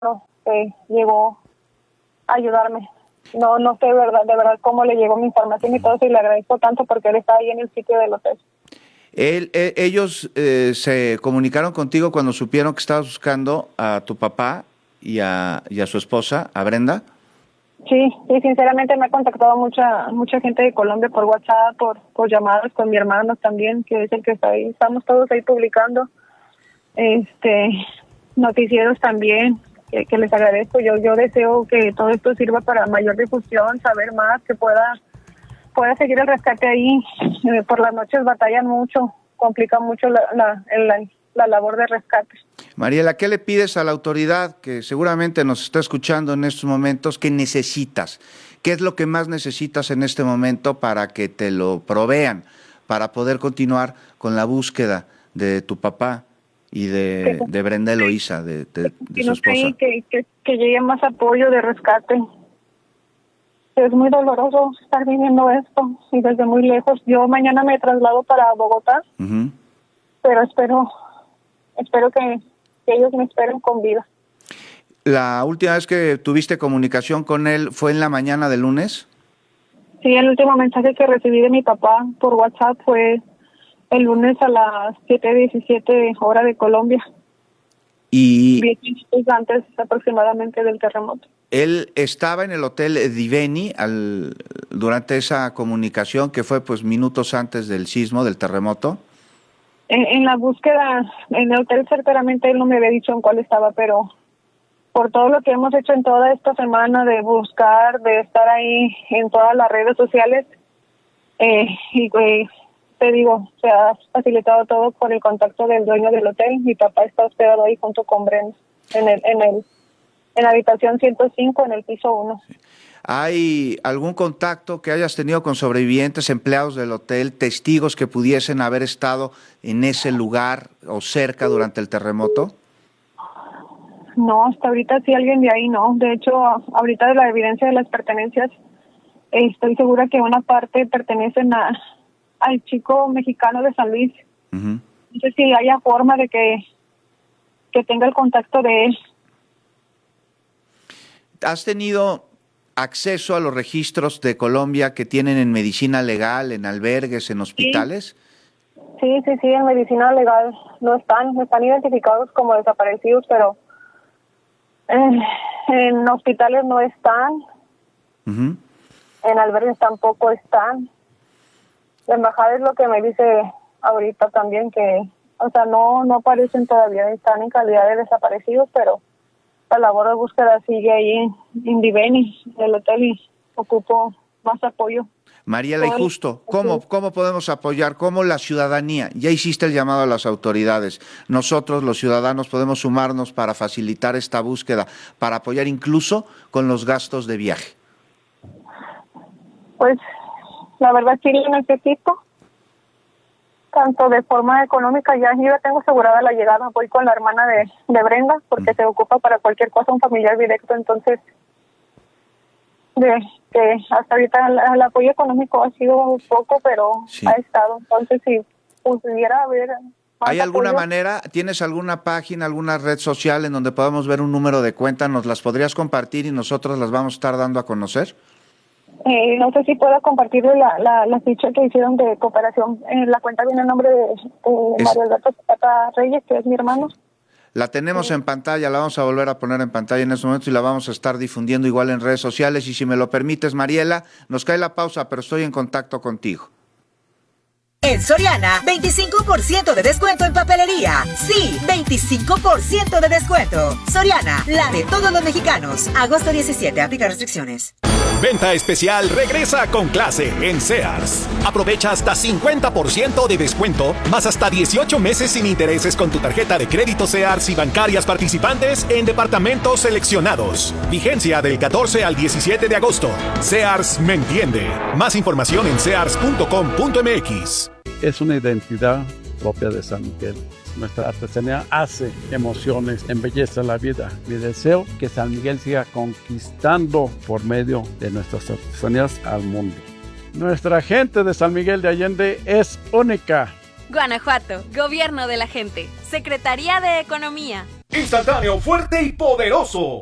llegó a ayudarme. No sé de verdad cómo le llegó mi información y todo eso, y le agradezco tanto porque él está ahí en el sitio del hotel. Ellos se comunicaron contigo cuando supieron que estabas buscando a tu papá y a su esposa, a Brenda. Sí, sinceramente me ha contactado mucha gente de Colombia por WhatsApp, por llamadas con mi hermano también, que es el que está ahí. Estamos todos ahí publicando noticieros también, que les agradezco. Yo deseo que todo esto sirva para mayor difusión, saber más, que pueda seguir el rescate ahí. Por las noches batallan mucho, complica mucho la labor de rescate. Mariela, ¿qué le pides a la autoridad que seguramente nos está escuchando en estos momentos? ¿Qué necesitas? ¿Qué es lo que más necesitas en este momento para que te lo provean, para poder continuar con la búsqueda de tu papá y de Brenda Eloísa, de su esposa? Que llegue más apoyo de rescate. Es muy doloroso estar viviendo esto y desde muy lejos. Yo mañana me traslado para Bogotá, pero espero que ellos me esperen con vida. ¿La última vez que tuviste comunicación con él fue en la mañana del lunes? Sí, el último mensaje que recibí de mi papá por WhatsApp fue el lunes a las 7:17 hora de Colombia. Y 10 minutos antes aproximadamente del terremoto. Él estaba en el Hotel Diveni durante esa comunicación que fue pues minutos antes del sismo, del terremoto. En la búsqueda, en el hotel certeramente él no me había dicho en cuál estaba, pero por todo lo que hemos hecho en toda esta semana de buscar, de estar ahí en todas las redes sociales, te digo, se ha facilitado todo por el contacto del dueño del hotel. Mi papá está hospedado ahí junto con Brenda en la habitación 105 en el piso 1. ¿Hay algún contacto que hayas tenido con sobrevivientes, empleados del hotel, testigos que pudiesen haber estado en ese lugar o cerca durante el terremoto? No, hasta ahorita sí alguien de ahí no. De hecho, ahorita de la evidencia de las pertenencias, estoy segura que una parte pertenecen al chico mexicano de San Luis. No sé si haya forma de que tenga el contacto de él. ¿Has tenido acceso a los registros de Colombia que tienen en medicina legal, en albergues, en hospitales? Sí, en medicina legal no están identificados como desaparecidos, pero en hospitales no están, en albergues tampoco están. La embajada es lo que me dice ahorita también, que no aparecen todavía, están en calidad de desaparecidos, pero la labor de búsqueda sigue ahí en Diveni, el hotel, y ocupo más apoyo. Mariela, y justo, ¿cómo podemos apoyar? ¿Cómo la ciudadanía? Ya hiciste el llamado a las autoridades. Nosotros, los ciudadanos, podemos sumarnos para facilitar esta búsqueda, para apoyar incluso con los gastos de viaje. Pues, la verdad sí lo necesito, tanto de forma económica. Ya tengo asegurada la llegada. Voy con la hermana de Brenda porque se ocupa para cualquier cosa un familiar directo. Entonces, que hasta ahorita el apoyo económico ha sido poco, pero ha estado. Entonces, si pudiera haber ¿hay alguna manera, tienes alguna página, alguna red social en donde podamos ver un número de cuenta? ¿Nos las podrías compartir y nosotros las vamos a estar dando a conocer? No sé si pueda compartir la ficha que hicieron de cooperación. La cuenta viene en nombre de Mario Alberto Zapata Reyes, que es mi hermano. La tenemos en pantalla, la vamos a volver a poner en pantalla en este momento y la vamos a estar difundiendo igual en redes sociales. Y si me lo permites, Mariela, nos cae la pausa, pero estoy en contacto contigo. En Soriana, 25% de descuento en papelería. Sí, 25% de descuento. Soriana, la de todos los mexicanos. Agosto 17, aplica restricciones. Venta especial regresa con clase en Sears. Aprovecha hasta 50% de descuento, más hasta 18 meses sin intereses con tu tarjeta de crédito Sears y bancarias participantes en departamentos seleccionados. Vigencia del 14 al 17 de agosto. Sears me entiende. Más información en sears.com.mx. Es una identidad propia de San Miguel. Nuestra artesanía hace emociones, embellece la vida. Mi deseo que San Miguel siga conquistando por medio de nuestras artesanías al mundo. Nuestra gente de San Miguel de Allende es única. Guanajuato, Gobierno de la Gente, Secretaría de Economía. Instantáneo, fuerte y poderoso.